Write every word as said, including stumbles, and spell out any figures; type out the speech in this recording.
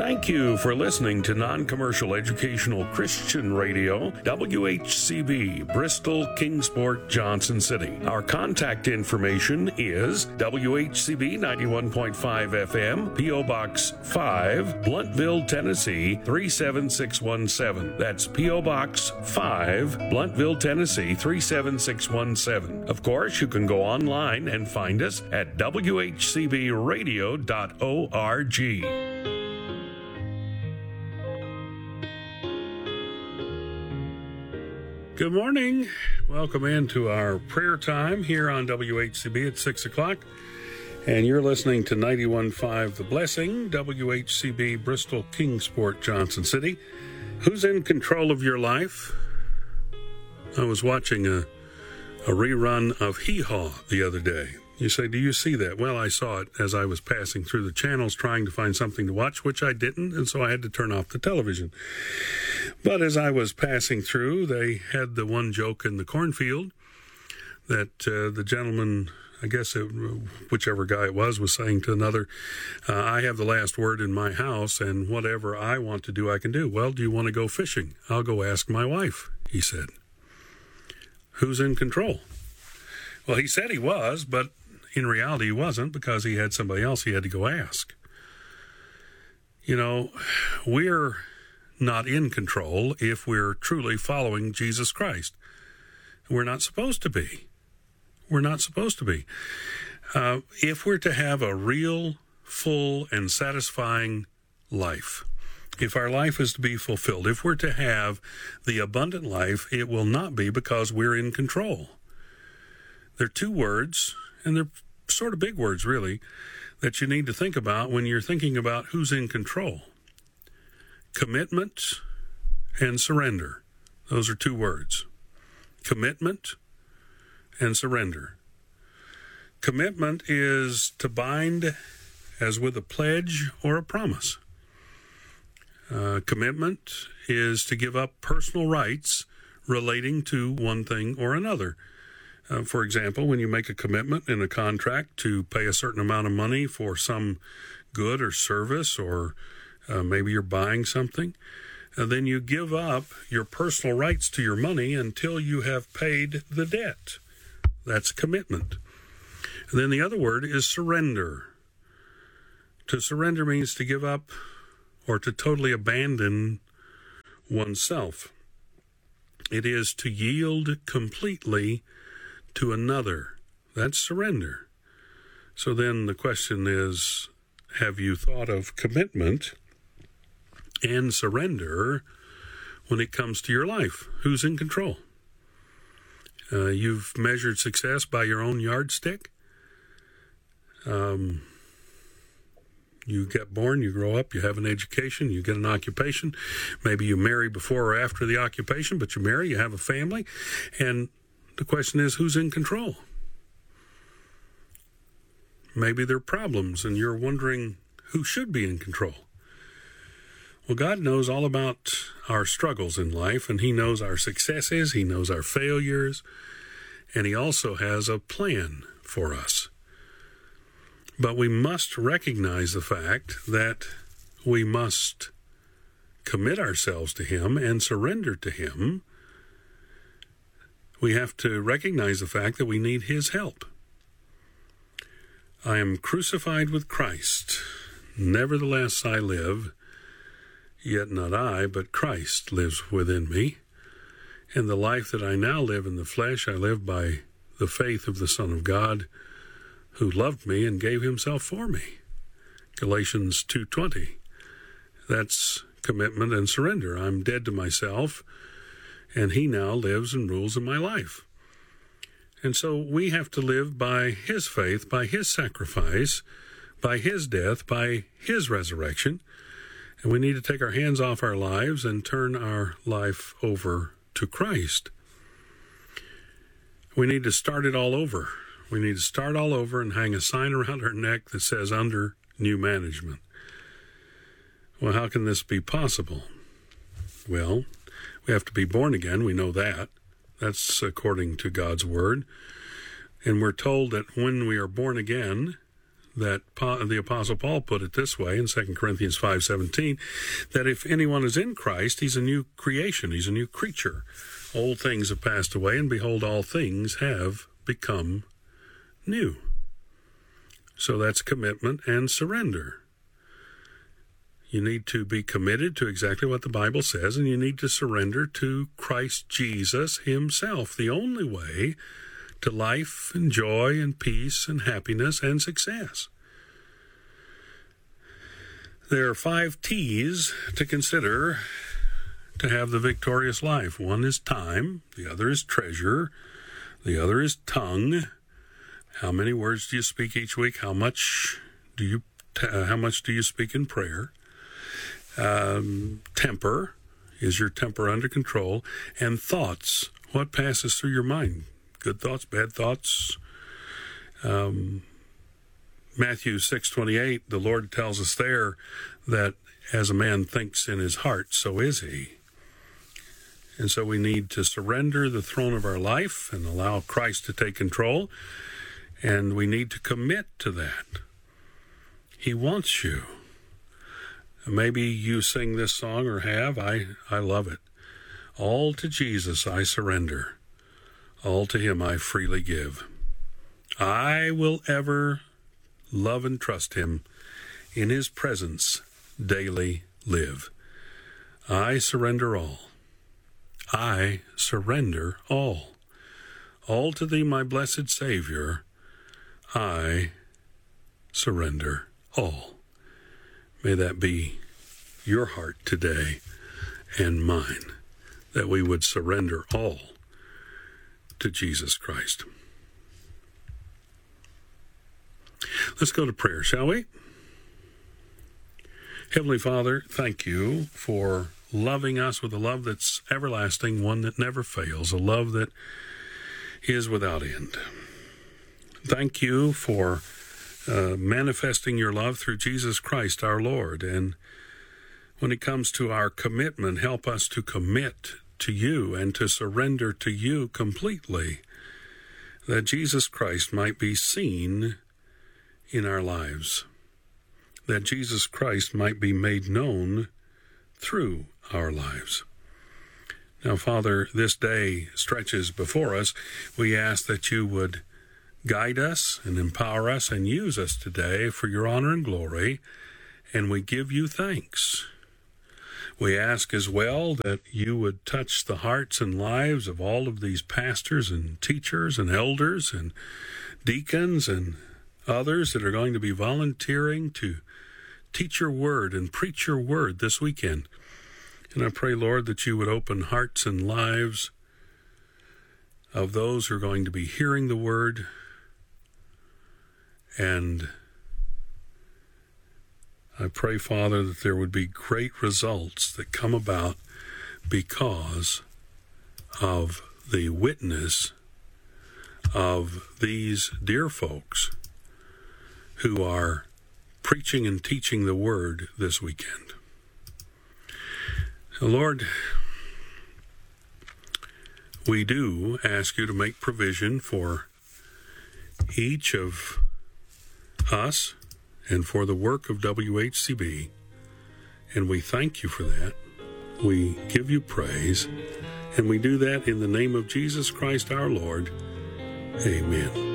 Thank you for listening to Non-Commercial Educational Christian Radio, W H C B, Bristol, Kingsport, Johnson City. Our contact information is W H C B ninety-one point five F M, P O. Box five, Blountville, Tennessee three seven six one seven. That's P O. Box five, Blountville, Tennessee three seven six one seven. Of course, you can go online and find us at W H C B radio dot org. Good morning. Welcome into our prayer time here on W H C B at six o'clock. And you're listening to ninety-one point five The Blessing, W H C B, Bristol, Kingsport, Johnson City. Who's in control of your life? I was watching a, a rerun of Hee Haw the other day. You say, do you see that? Well, I saw it as I was passing through the channels trying to find something to watch, which I didn't, and so I had to turn off the television. But as I was passing through, they had the one joke in the cornfield that uh, the gentleman, I guess it, whichever guy it was, was saying to another, uh, I have the last word in my house, and whatever I want to do, I can do. Well, do you want to go fishing? I'll go ask my wife, he said. Who's in control? Well, he said he was, but in reality he wasn't, because he had somebody else he had to go ask. You know, we're not in control if we're truly following Jesus Christ. We're not supposed to be. We're not supposed to be. Uh, if we're to have a real, full, and satisfying life, if our life is to be fulfilled, if we're to have the abundant life, it will not be because we're in control. They're two words, and they're sort of big words, really, that you need to think about when you're thinking about who's in control. Commitment and surrender. Those are two words. Commitment and surrender. Commitment is to bind as with a pledge or a promise. Uh, commitment is to give up personal rights relating to one thing or another. Uh, for example, when you make a commitment in a contract to pay a certain amount of money for some good or service, or uh, maybe you're buying something, and then you give up your personal rights to your money until you have paid the debt. That's commitment. And then the other word is surrender. To surrender means to give up or to totally abandon oneself. It is to yield completely to another. That's surrender. So then the question is, have you thought of commitment and surrender when it comes to your life? Who's in control? Uh, you've measured success by your own yardstick. Um, you get born, you grow up, you have an education, you get an occupation. Maybe you marry before or after the occupation, but you marry, you have a family, and the question is, who's in control? Maybe there are problems, and you're wondering who should be in control. Well, God knows all about our struggles in life, and He knows our successes, He knows our failures, and He also has a plan for us. But we must recognize the fact that we must commit ourselves to Him and surrender to Him. We have to recognize the fact that we need His help. I am crucified with Christ. Nevertheless I live, yet not I, but Christ lives within me. And the life that I now live in the flesh, I live by the faith of the Son of God, who loved me and gave Himself for me. Galatians two twenty. That's commitment and surrender. I'm dead to myself, and He now lives and rules in my life. And so we have to live by His faith, by His sacrifice, by His death, by His resurrection. And we need to take our hands off our lives and turn our life over to Christ. We need to start it all over. We need to start all over and hang a sign around our neck that says, under new management. Well, how can this be possible? Well, we have to be born again. We know that. That's according to God's word. And we're told that when we are born again, that the Apostle Paul put it this way in Second Corinthians five seventeen, that if anyone is in Christ, he's a new creation, he's a new creature. Old things have passed away, and behold, all things have become new. So that's commitment and surrender. You need to be committed to exactly what the Bible says, and you need to surrender to Christ Jesus himself, the only way to life and joy and peace and happiness and success. There are five T's to consider to have the victorious life. One is time, the other is treasure, the other is tongue. How many words do you speak each week? How much do you uh, how much do you speak in prayer? Um, temper, is your temper under control? And thoughts, what passes through your mind? Good thoughts, bad thoughts. Um, Matthew six twenty-eight, the Lord tells us there that as a man thinks in his heart, so is he. And so we need to surrender the throne of our life and allow Christ to take control. And we need to commit to that. He wants you. Maybe you sing this song or have. I, I love it. All to Jesus I surrender. All to him I freely give. I will ever love and trust him. In his presence daily live. I surrender all. I surrender all. All to thee, my blessed Savior. I surrender all. May that be your heart today and mine, that we would surrender all to Jesus Christ. Let's go to prayer, shall we? Heavenly Father, thank you for loving us with a love that's everlasting, one that never fails, a love that is without end. Thank you for uh, manifesting your love through Jesus Christ our Lord. And when it comes to our commitment, help us to commit to you and to surrender to you completely, that Jesus Christ might be seen in our lives, that Jesus Christ might be made known through our lives. Now, Father, this day stretches before us. We ask that you would guide us and empower us and use us today for your honor and glory, and we give you thanks. We ask as well that you would touch the hearts and lives of all of these pastors and teachers and elders and deacons and others that are going to be volunteering to teach your word and preach your word this weekend. And I pray, Lord, that you would open hearts and lives of those who are going to be hearing the word. And I pray, Father, that there would be great results that come about because of the witness of these dear folks who are preaching and teaching the word this weekend. Lord, we do ask you to make provision for each of us and for the work of W H C B, and we thank you for that. We give you praise, and we do that in the name of Jesus Christ our Lord. Amen.